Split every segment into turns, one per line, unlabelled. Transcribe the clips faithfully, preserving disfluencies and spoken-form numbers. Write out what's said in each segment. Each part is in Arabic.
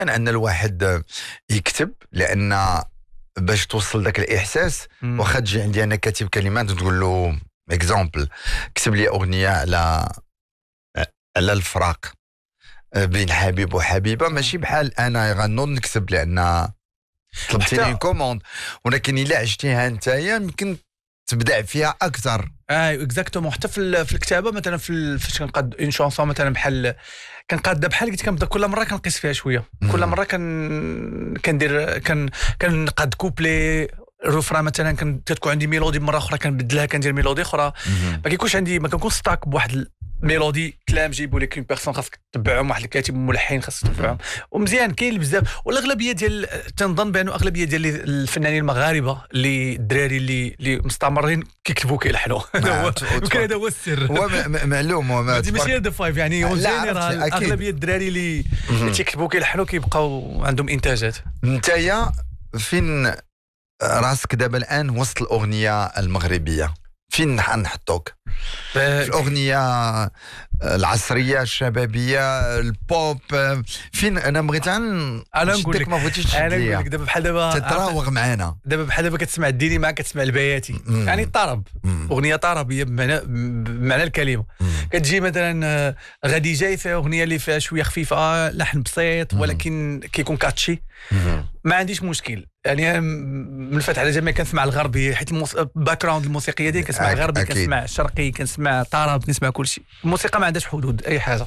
ان الواحد يكتب، لان باش توصل ذاك الاحساس واخا تجي عندي انا كاتب كلمات تقول له اكزامبل كتب لي اغنيه على على الفراق بين حبيب وحبيبه، ماشي بحال انا يغنوا نكتب لان طلبتيني كوموند، ولكن الا عشتيها نتايا يمكن تبدع فيها اكثر.
اه اكزاكتومون. حتى في في الكتابه مثلا في فاش كنقاد اون شونسون مثلا بحال كنقادها بحال قلت كنبدا كل مره كنقيس فيها شويه، كل مره كن كندير كن كنقاد كوبلي الرفرا مثلا كتكون عندي ميلودي، مره اخرى كنبدلها كندير ميلودي اخرى، ما كيكونش عندي ما كنكون ستاك بواحد الميلودي كلام جيبوا لك اون بيرسون خاصك تتبعهم، واحد الكاتب ملحن خاصك تتبعهم، ومزيان كاين بزاف. والاغلبيه ديال تنظن بانه اغلبيه ديال الفنانين المغاربه اللي الدراري اللي اللي مستمرين كيكتبوا كيلحنوا، يمكن هذا هو السر.
هو معلوم هو
ماشي هذا فايف يعني اون جينيرال اغلبيه الدراري اللي تيكتبوا كيلحنوا كيبقاو عندهم انتاجات.
نتايا فين راسك دابا الان وسط الاغنيه المغربيه؟ فين نحطوك؟ في الاغنيه العصريه الشبابيه البوب فين؟ انا بغيت انا
نقول لك
ما بغيتيش
انا نقول لك دابا بحال دابا
تتراوغ معانا
دابا بحال دابا كتسمع الديني معاك كتسمع البياتي،
مم.
يعني الطرب مم. اغنيه طربيه بمعنى بمعنى الكلمه. مم. كتجي مثلا غادي جاي فيها اغنيه اللي فيها شويه خفيفه لحن بسيط ولكن كيكون كاتشي، مم. ما عنديش مشكل. يعني من الفتح على جميع كنسمع الغربي حيت الباك جراوند الموسيقيه ديالي كنسمع غربي كنسمع شرقي كنسمع طرب كنسمع كل شيء. الموسيقى ما عندهاش حدود اي حاجه.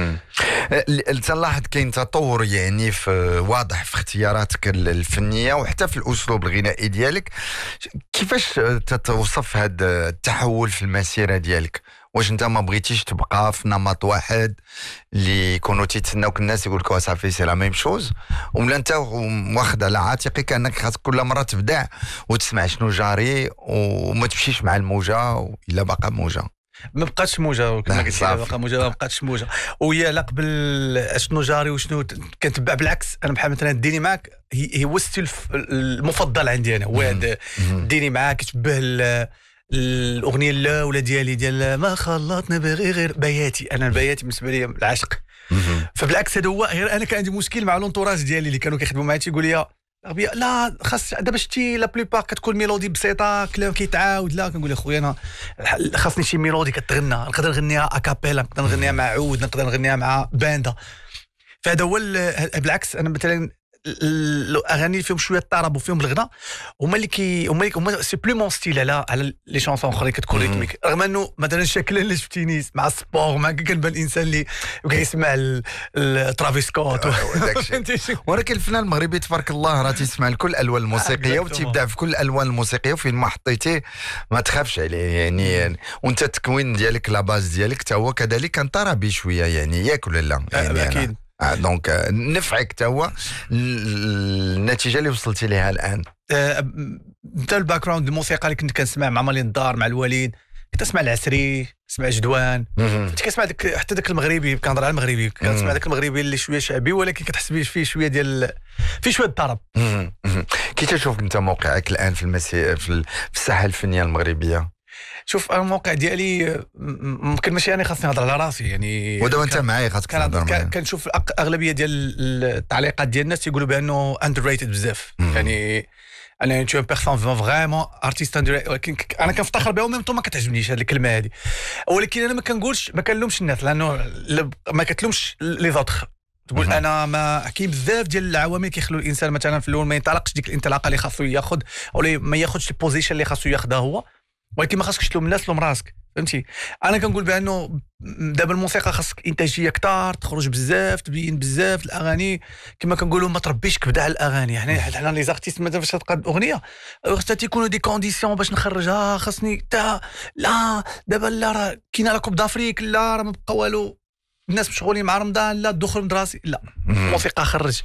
تلاحظ كاين تطور يعني في واضح في اختياراتك الفنيه وحتى في الاسلوب الغنائي ديالك. كيفاش تتوصف هذا التحول في المسيره ديالك؟ واش انت ما بغيتيش تبقى في نمط واحد اللي يكونوا تيتسناوك الناس يقول لك صافي سي لا ميم شوز، ولا انت واخد على عاتقك انك خاصك كل مره تبدع وتسمع شنو جاري وما تمشيش مع الموجه الا باقا موجه؟
ما بقاتش موجه كما قلت لك، باقا موجه ما بقاتش موجه. وهي لا قبل شنو جاري وشنو كنتبع بالعكس. انا بحال مثلا ديني معاك هي هو الستيل المفضل عندي انا، هو هذا ديني معاك كتشبه الاغنيه الاولى ديالي ديال ما خلطنا بغي غير بياتي. انا البياتي بالنسبه لي العشق. فبالعكس هذا هو. غير انا كان عندي مشكل مع لونطوراج ديالي اللي كانوا كيخدموا معايا تيقول لي لا خاص دابا شتي لا بلوبار كتكون ميلودي بسيطه كلام كيتعاود. لا كنقول لخويا انا خاصني شي ميلودي كتغنى، نقدر نغنيها اكابيلا، نقدر نغنيها مع عود، نقدر نغنيها مع باندا. فهذا هو بالعكس. انا مثلا الاغاني اللي فيهم شويه الطرب وفيهم الغناء هما اللي كي هما اللي هما سي بلو مون ستيل على على لي شونسون اخرين كتكون ريتميك. رغم انه مثلا شكلا اللي شفتيني مع السبور ما كنبان الانسان اللي كيسمع ترافيس سكوت
ولكن الفنان المغربي تبارك الله راه تيسمع لكل الالوان الموسيقيه وتيبدع في كل الالوان الموسيقيه، وفين ما حطيتيه ما تخافش عليه يعني. وانت التكوين ديالك لا باز ديالك حتى هو كذلك كان طربي شويه يعني، ياك ولا لا؟ يعني
اكيد.
دونك نفعك تا هو النتيجه اللي وصلتي لها الان.
انت الباك جراوند الموسيقى اللي كنت كنسمع مع مالين الدار مع الوليد، كنت اسمع العسري، اسمع جدوان، كنت كنسمع داك حتى داك المغربي كنهضر على المغربي كنسمع داك المغربي اللي شويه شعبي ولكن كتحس به فيه شويه ديال فيه شويه الطرب.
كي تشوف انت موقعك الان في المسي في الساحه الفنيه المغربيه؟
شوف الموقع ديالي ممكن ماشي انا خاصني نهضر على راسي يعني،
ودابا انت معايا خاصك تهضر معايا.
كنشوف اغلبيه ديال التعليقات ديال الناس يقولوا بانه اندر ريتد بزاف. يعني انا انت بيرسون فريمون ارتيست اندر، ولكن انا كنفتخر بها وميم طون ما كتعجبنيش هذه الكلمه هذه. ولكن انا ما كنقولش ما كنلومش الناس لانه ما كتلومش لي زوتر. تقول انا ما كاين بزاف ديال العوامل كيخلوا الانسان مثلا في الاول ما ينطلقش ديك الانطلاقه اللي خاصو ياخذ او ما ياخذش البوزيشن اللي خاصو ياخذها هو، ولكن ما خاصكش تلوم الناس، لوم راسك. فهمتي؟ انا كنقول بانه دابا الموسيقى خاصك انتاجيه كثار، تخرج بزاف، تبين بزاف الاغاني كما كنقولوا ما تربيش كبده على الاغاني. يعني حنا لي زارتيست مثلا فاش تقاد اغنيه خاصها تيكونوا دي كونديسيون باش نخرجها، خاصني تا لا دابا لا راه كاينه لا كوب دافريك، لا راه ما بقى والو، الناس مشغولين مع رمضان، لا دخل مدرسي، لا الموسيقى خرج.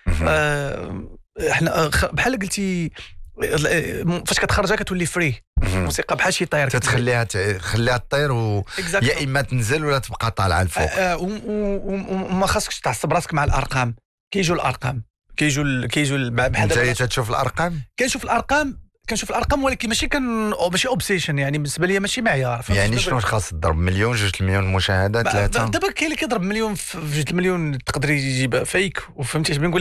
آه احنا بحال قلتي فاش كتخرجها كتولي فري. الموسيقى بحال شي طير
تتخليها خليها تطير و... يا اما تنزل ولا تبقى طالعه الفوق.
وما خاصكش تعصب راسك مع الارقام. كيجوا الارقام كيجوا كيجوا بحال
انت تشوف الارقام.
كنشوف الارقام كنشوف الارقام ولكن ماشي كان ماشي اوبسيشن يعني بالنسبه لي ماشي معيار.
يعني شنو خاص تضرب مليون جوج المليون مشاهده ثلاثه؟
دابا كاين اللي كيضرب مليون في جوج المليون تقدر يجيب فيك. وفهمتي اش بنقول